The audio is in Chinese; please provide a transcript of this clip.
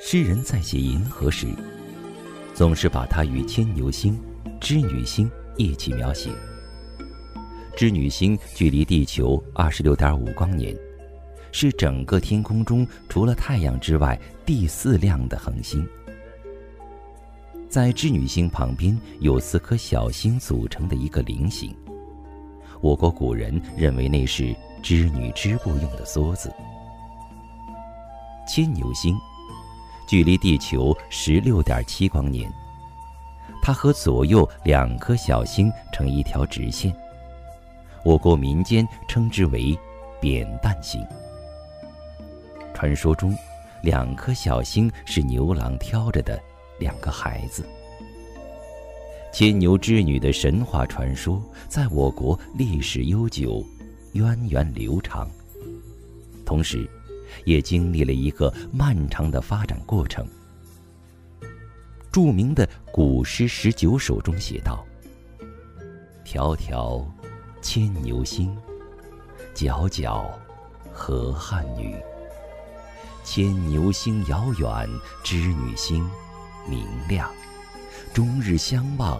诗人在写银河时，总是把它与牵牛星、织女星一起描写。织女星距离地球26.5光年，是整个天空中除了太阳之外第4亮的恒星。在织女星旁边有4颗小星组成的一个菱形，我国古人认为那是织女织布用的梭子。牵牛星距离地球16.7光年，它和左右2颗小星成一条直线，我国民间称之为扁担星。传说中2颗小星是牛郎挑着的2个孩子。牵牛织女的神话传说在我国历史悠久，源远流长，同时也经历了一个漫长的发展过程。著名的古诗19首中写道：迢迢牵牛星，皎皎河汉女。牵牛星遥远，织女星明亮，终日相望